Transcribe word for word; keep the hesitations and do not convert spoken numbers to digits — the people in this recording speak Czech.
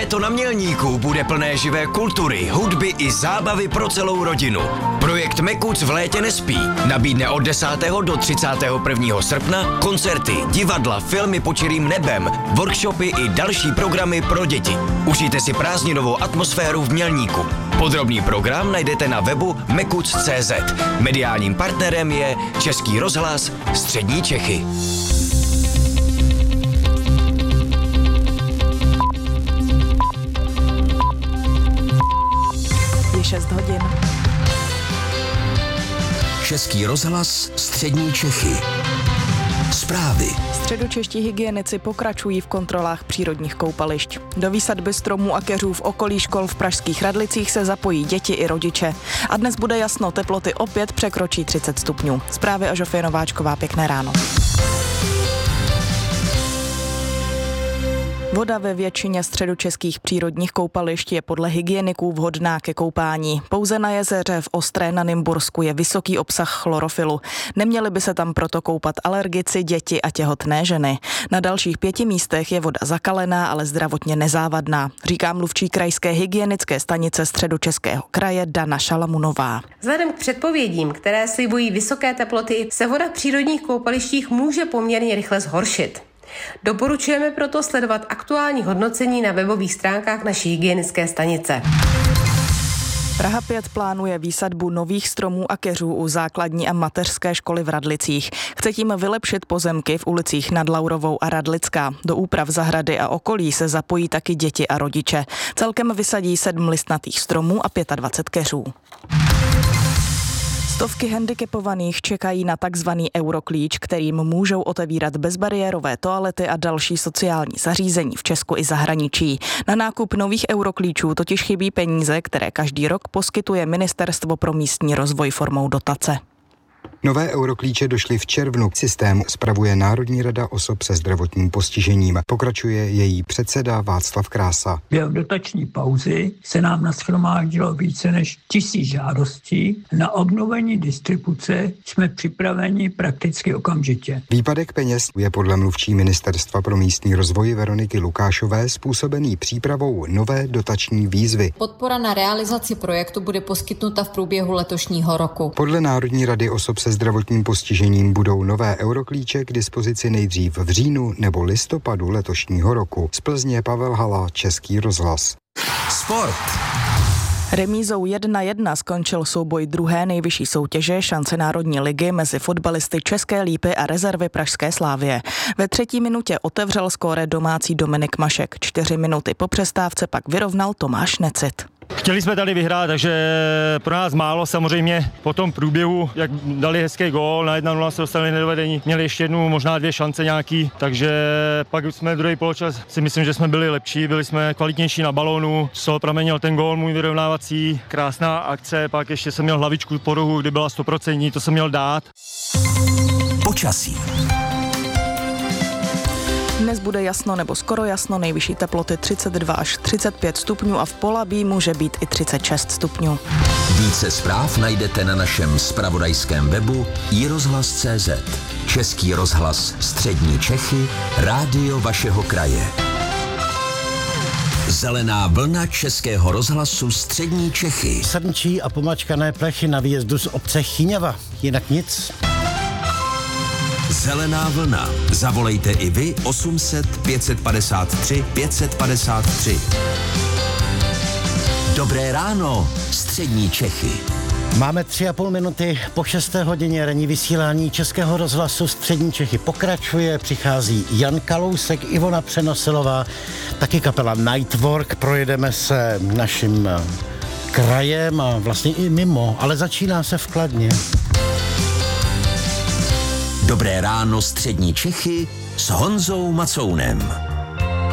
Léto na Mělníku bude plné živé kultury, hudby i zábavy pro celou rodinu. Projekt Mekuc v létě nespí. Nabídne od desátého do třicátého prvního srpna koncerty, divadla, filmy pod čirým nebem, workshopy i další programy pro děti. Užijte si prázdninovou atmosféru v Mělníku. Podrobný program najdete na webu mekuc tečka cé zet. Mediálním partnerem je Český rozhlas Střední Čechy. Je šest hodin. Český rozhlas Střední Čechy. Zprávy. Středočeští hygienici pokračují v kontrolách přírodních koupališť. Do výsadby stromů a keřů v okolí škol v pražských Radlicích se zapojí děti i rodiče. A dnes bude jasno, teploty opět překročí třicet stupňů. Zprávy a Žofie Nováčková, pěkné ráno. Voda ve většině středočeských přírodních koupališť je podle hygieniků vhodná ke koupání. Pouze na jezeře v Ostré na Nymbursku je vysoký obsah chlorofilu. Neměli by se tam proto koupat alergici, děti a těhotné ženy. Na dalších pěti místech je voda zakalená, ale zdravotně nezávadná, říká mluvčí krajské hygienické stanice Středočeského kraje Dana Šalamunová. Vzhledem k předpovědím, které slibují vysoké teploty, se voda v přírodních koupalištích může poměrně rychle zhoršit. Doporučujeme proto sledovat aktuální hodnocení na webových stránkách naší hygienické stanice. Praha pět plánuje výsadbu nových stromů a keřů u základní a mateřské školy v Radlicích. Chce tím vylepšit pozemky v ulicích Nad Laurovou a Radlická. Do úprav zahrady a okolí se zapojí taky děti a rodiče. Celkem vysadí sedm listnatých stromů a dvacet pět keřů. Stovky handicapovaných čekají na takzvaný euroklíč, kterým můžou otevírat bezbariérové toalety a další sociální zařízení v Česku i zahraničí. Na nákup nových euroklíčů totiž chybí peníze, které každý rok poskytuje Ministerstvo pro místní rozvoj formou dotace. Nové euroklíče došly v červnu. Systém spravuje Národní rada osob se zdravotním postižením. Pokračuje její předseda Václav Krása. Během dotační pauzy se nám nashromáždilo více než tisíc žádostí. Na obnovení distribuce jsme připraveni prakticky okamžitě. Výpadek peněz je podle mluvčí Ministerstva pro místní rozvoj Veroniky Lukášové způsobený přípravou nové dotační výzvy. Podpora na realizaci projektu bude poskytnuta v průběhu letošního roku. Podle Národní rady osob se zdravotním postižením budou nové euroklíče k dispozici nejdřív v říjnu nebo listopadu letošního roku. Z Plzně Pavel Hala, Český rozhlas. Sport. Remízou jedna jedna skončil souboj druhé nejvyšší soutěže šance Národní ligy mezi fotbalisty České Lípy a rezervy pražské Slávie. Ve třetí minutě otevřel skóre domácí Dominik Mašek. Čtyři minuty po přestávce pak vyrovnal Tomáš Necit. Chtěli jsme tady vyhrát, takže pro nás málo samozřejmě po tom průběhu, jak dali hezký gól, na jedna nula se dostali nedovedení, měli ještě jednu, možná dvě šance nějaký, takže pak jsme druhý poločas, si myslím, že jsme byli lepší, byli jsme kvalitnější na balónu, z toho pramenil ten gól můj vyrovnávací, krásná akce, pak ještě jsem měl hlavičku po rohu, kdy byla stoprocentní, to jsem měl dát. Počasí. Dnes bude jasno nebo skoro jasno, nejvyšší teploty třicet dva až třicet pět stupňů a v Polabí může být i třicet šest stupňů. Více zpráv najdete na našem zpravodajském webu i rozhlas tečka cé zet. Český rozhlas Střední Čechy, rádio vašeho kraje. Zelená vlna Českého rozhlasu Střední Čechy. Srnčí a pomačkané plechy na výjezdu z obce Chyňava, jinak nic. Zelená vlna. Zavolejte i vy osm set pět padesát tři pět padesát tři. Dobré ráno, Střední Čechy. Máme tři a půl minuty po šesté hodině, ranní vysílání Českého rozhlasu Střední Čechy pokračuje, přichází Jan Kalousek, Ivona Přenosilová, taky kapela Nightwork, projedeme se naším krajem a vlastně i mimo, ale začíná se v Kladně. Dobré ráno, Střední Čechy s Honzou Macounem.